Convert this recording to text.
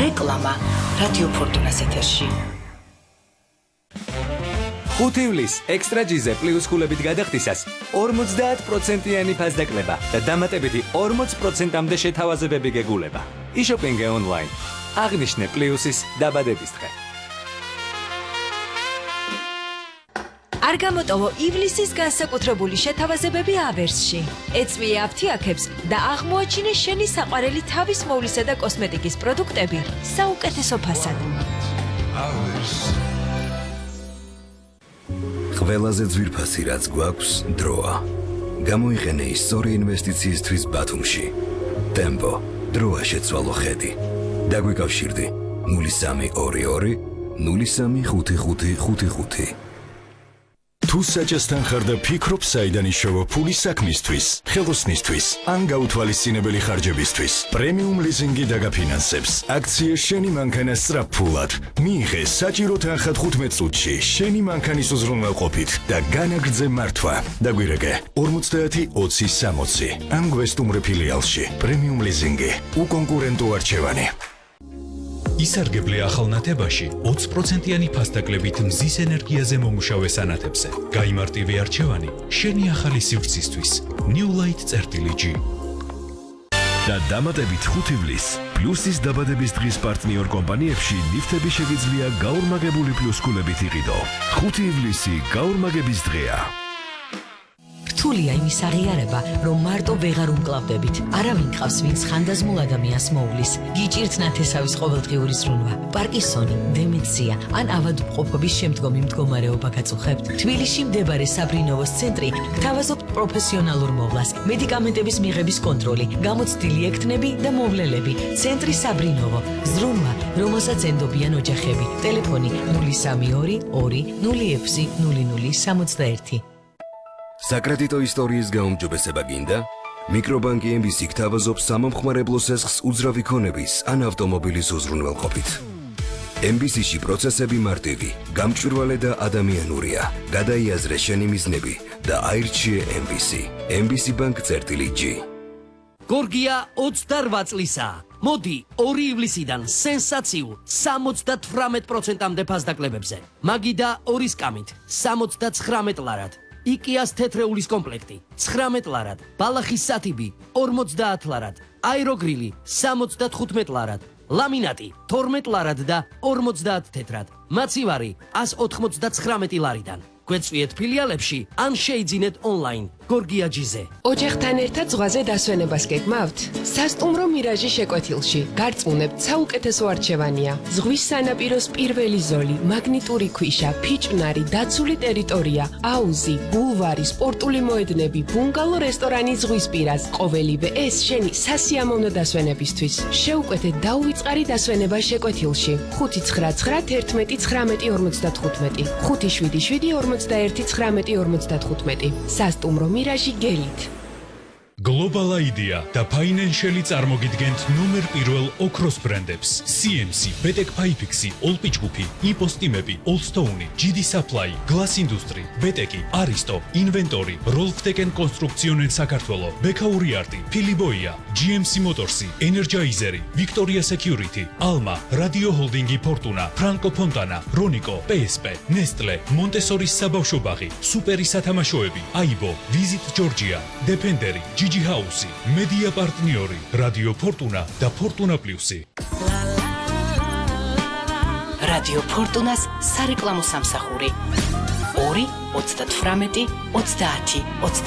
რეკლამა რადიო ფორტუნას ეთერში. 5 ივლის ექსტრა ჯიზე პლუს ქულებით გადახდისას 50%-იანი ფასდაკლება და დამატებითი 40%-მდე შეთავაზებები გეგულება. იშოპინგე ონლაინ. აღნიშნე პლუსის დაბადების დღე. არ გამოტოვო ივლისის განსაკუთრებული შეთავაზებები ავერსში. ეწვიე აფთიაქებს და აღმოაჩინე შენი საყვარელი თავის მოვლისა და კოსმეტიკის პროდუქტები საუკეთესო ფასად. ყველაზე ძვირფასი რაც გვაქვს დროა. გამოიყენე ის სწორი ინვესტიციისთვის ბათუმში. ტემპო, დროა შეცვალო ხედი. დაგვიკავშირდი 0322 035555. თუ საჭესთან ხარ და ფიქრობ საიდან იშოვა ფული საქმისთვის, ხელოსნისთვის, ან გაუთვალისწინებელი ხარჯებისთვის, პრემიუმ ლიზინგი დაგაფინანსებს. აქცია შენი მანქანა სწრაფფულად. მიიღე საჭირო თანხა 15 წუთში შენი მანქანის უზრუნველყოფით და განაგრძე მართვა. დაგვირეკე 50-20-60 ან გვესტუმრე ფილიალში. პრემიუმ ლიზინგი, უკონკურენტო არჩევანი. ისარგებლე ახალნათებაში 20%-იანი ფასდაკლებით მზის ენერგიაზე მომუშავე სანათებზე. გაიმარტივე არჩევანი შენი ახალი სივრცისთვის. New Light-G. და დამატებით 5 ივლის პლუსის დაბადების დღის პარტნიორ კომპანიებში ლიფტები შეგიძლია გაორმაგებული პლუს ქულებით იყიდო. 5 ივლისი გაორმაგების დღეა. რთულია იმის აღიარება, რომ მარტო ვეღარ უმკლავდებით. არავინ ყავს, ვინც ხანდაზმულ ადამიანს მოუვლის. გიჭირთ ნათესავის ყოველდღიური ზრუნვა, პარკინსონი, დემენცია ან ავადმყოფობის შემდგომი მდგომარეობა გაწუხებთ. თბილისში მდებარე საბრინოვოს ცენტრი გთავაზობთ პროფესიონალურ მოვლას, მედიკამენტების მიღების კონტროლი, გამოცდილი ექთნები და მოვლელები. ცენტრი საბრინოვო, ზრუნვა, რომელსაც ენდობიან ოჯახები. ტელეფონი 032 2 06 0061. საკრედიტო ისტორიის გაუმჯობესება გინდა? მიკრობანკი MBC გთავაზობს სამომხმარებლო სესხს უძრავი ქონების ან ავტომობილის უზრუნველყოფით. MBC-ში პროცესები მარტივი, გამჭვირვალე და ადამიანურია. გადაიაზრე შენი მიზნები და აირჩიე MBC. MBC Bank-G. გორგია 28 წლისაა. მოდი 2 ივლისიდან სენსაციულ 78%-მდე ფასდაკლებებზე. მაგიდა 2 სკამით 79 ლარად. იკიას თეთრეულის კომპლექტი 19 ლარად, ბალახის სათიბი 50 ლარად, აეროგრილი 75 ლარად, ლამინატი 12 ლარად და 50 თეთრად, მაცივარი 199 ლარიდან. გვეწვიეთ ფილიალებში ან შეიძინეთ ონლაინ. გორგია ჯიზე. ოჯახთან ერთად ზღვაზე დასვენებას გეგმავთ? სასტუმრო მირაჟი შეკვეთილში. გარწმუნებთ, საუკეთესო არჩევანია. ზღვის სანაპიროს პირველი ზოლი, მაგნიტური ქვიშა, ფიჭვნარი, დაცული ტერიტორია, აუზი, ბულვარი, სპორტული მოედნები, ბუნგალო რესტორანი ზღვისპირას. ყოველივე ეს შენი სასიამოვნო დასვენებისთვის. შეუკვეთეთ დაუვიწყარი დასვენება შეკვეთილში. 599 11 19 577 41 19 სასტუმრო მირაჟი გელით. Global Idea და Financial წარმოგიდგენთ ნომერ 1 ოქროს ბრენდებს. CMC, Betek Pipexi, Olpichgupi, Ipostimები, Olstone, GD Supply, Glass Industry, Beteki, Aristo, Inventory, Rolfteken Constructionen საქართველო, Bekauri Arti, Philiboia, GMC Motorsi, Energizeri, Victoria Security, Alma, Radio Holdingi Fortuna, Franco Fontana, Ronico, PSP, Nestle, Montessori's საბავშვო ბაღი, Superi სათამაშოები, Aibo, Visit Georgia, Defenderi, Gigi House, Media პარტნიორი, Radio Fortuna და Fortuna Plus-ი. რადიო ფორტუნას სარეკლამო სამსახური 2 38 30 20